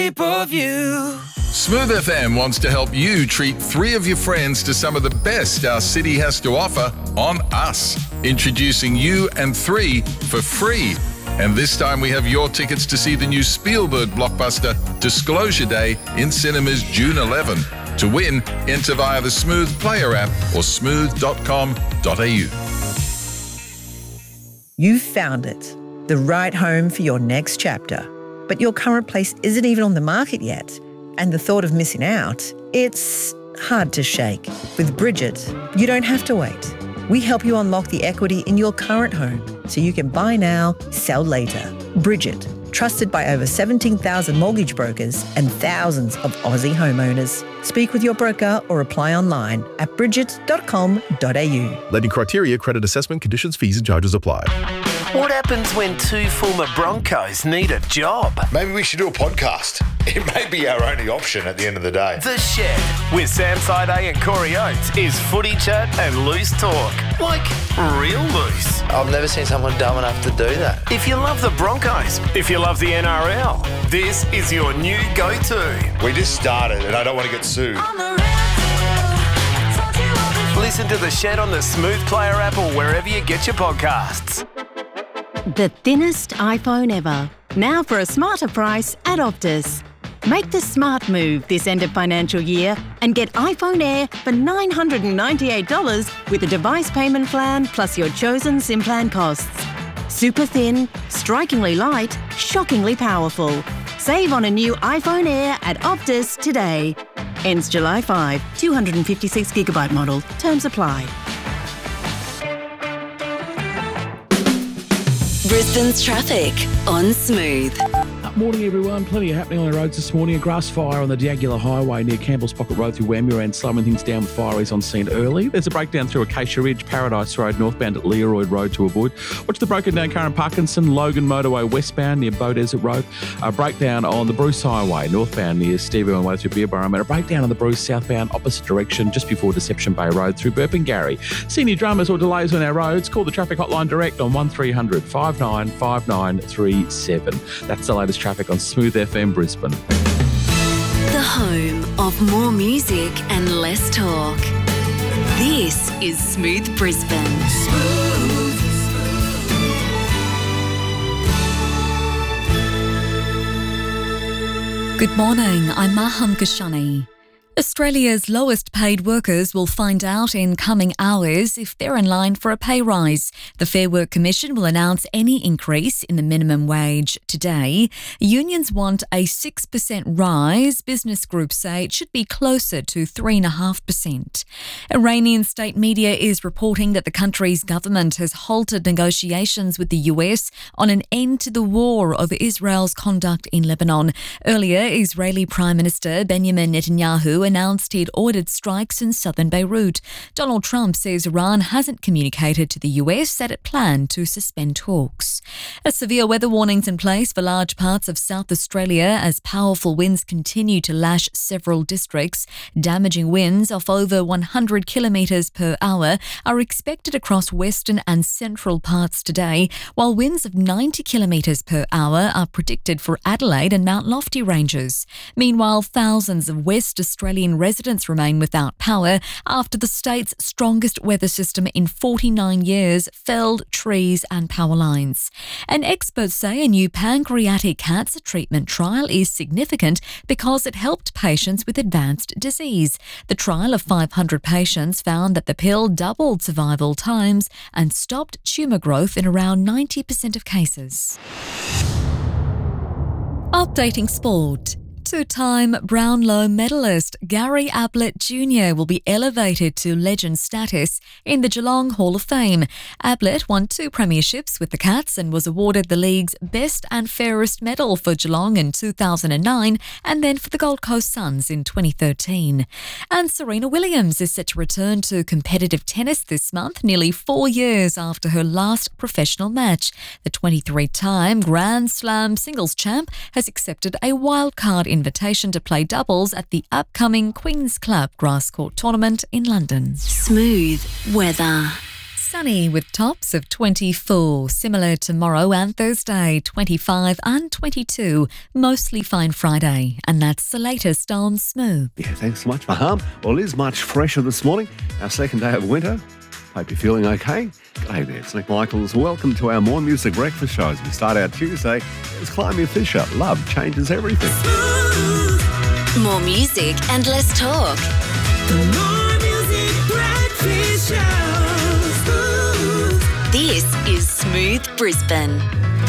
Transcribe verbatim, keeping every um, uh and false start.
of you. Smooth F M wants to help you treat three of your friends to some of the best our city has to offer on us. Introducing You and Three for free. And this time we have your tickets to see the new Spielberg blockbuster Disclosure Day in cinemas June eleventh. To win, enter via the Smooth Player app or smooth dot com dot a u. You've found it, the right home for your next chapter. But your current place isn't even on the market yet. And the thought of missing out, it's hard to shake. With Bridget, you don't have to wait. We help you unlock the equity in your current home so you can buy now, sell later. Bridget, trusted by over seventeen thousand mortgage brokers and thousands of Aussie homeowners. Speak with your broker or apply online at bridget dot com dot a u. Lending criteria, credit assessment, conditions, fees and charges apply. What happens when two former Broncos need a job? Maybe we should do a podcast. It may be our only option at the end of the day. The Shed with Sam Side and Corey Oates is footy chat and loose talk. Like real loose. I've never seen someone dumb enough to do that. If you love the Broncos, if you love the N R L, this is your new go-to. We just started and I don't want to get sued. Listen to The Shed on the Smooth Player app or wherever you get your podcasts. The thinnest iPhone ever. Now for a smarter price at Optus. Make the smart move this end of financial year and get iPhone Air for nine hundred ninety-eight dollars with a device payment plan plus your chosen SIM plan costs. Super thin, strikingly light, shockingly powerful. Save on a new iPhone Air at Optus today. Ends July fifth, two hundred fifty-six gigabyte model. Terms apply. Brisbane's traffic on Smooth. Morning everyone, plenty happening on the roads this morning. A grass fire on the Diagula Highway near Campbell's Pocket Road through Wamuran, slowing things down with fireys on scene early. There's a breakdown through Acacia Ridge, Paradise Road, northbound at Leroyd Road to avoid. Watch the broken down car in Parkinson, Logan Motorway westbound near Bow Desert Road. A breakdown on the Bruce Highway, northbound near Steve Irwin Way through Beerborough. And a breakdown on the Bruce southbound opposite direction just before Deception Bay Road through Burpengary. Senior dramas or delays on our roads, call the traffic hotline direct on one three hundred, five nine five nine three seven. That's the latest traffic on Smooth F M Brisbane. The home of more music and less talk. This is Smooth Brisbane. Smooth. Good morning, I'm Maham Kashani. Australia's lowest paid workers will find out in coming hours if they're in line for a pay rise. The Fair Work Commission will announce any increase in the minimum wage today. Unions want a six percent rise. Business groups say it should be closer to three point five percent. Iranian state media is reporting that the country's government has halted negotiations with the U S on an end to the war over Israel's conduct in Lebanon. Earlier, Israeli Prime Minister Benjamin Netanyahu announced he'd ordered strikes in southern Beirut. Donald Trump says Iran hasn't communicated to the U S that it planned to suspend talks. A severe weather warning's in place for large parts of South Australia as powerful winds continue to lash several districts. Damaging winds of over one hundred kilometres per hour are expected across western and central parts today, while winds of ninety kilometres per hour are predicted for Adelaide and Mount Lofty ranges. Meanwhile, thousands of West Australian residents remain without power after the state's strongest weather system in forty-nine years felled trees and power lines. And experts say a new pancreatic cancer treatment trial is significant because it helped patients with advanced disease. The trial of five hundred patients found that the pill doubled survival times and stopped tumour growth in around ninety percent of cases. Updating sport. Two-time Brownlow medalist Gary Ablett Junior will be elevated to legend status in the Geelong Hall of Fame. Ablett won two premierships with the Cats and was awarded the league's Best and Fairest medal for Geelong in two thousand nine and then for the Gold Coast Suns in twenty thirteen. And Serena Williams is set to return to competitive tennis this month, nearly four years after her last professional match. The twenty-three-time Grand Slam singles champ has accepted a wildcard invitation to play doubles at the upcoming Queen's Club grass court tournament in London. Smooth weather. sunny with tops of twenty-four. Similar tomorrow and Thursday, twenty-five and twenty-two. Mostly fine Friday. And that's the latest on Smooth. Yeah, thanks so much, Maham. Well, it is much fresher this morning. Our second day of winter. Hope you're feeling okay. G'day there, it's Nick Michaels. Welcome to our More Music Breakfast show. As we start our Tuesday, it's Climby Fisher. Love changes everything. More music and less talk. The More Music Breakfast Show. This is Smooth Brisbane.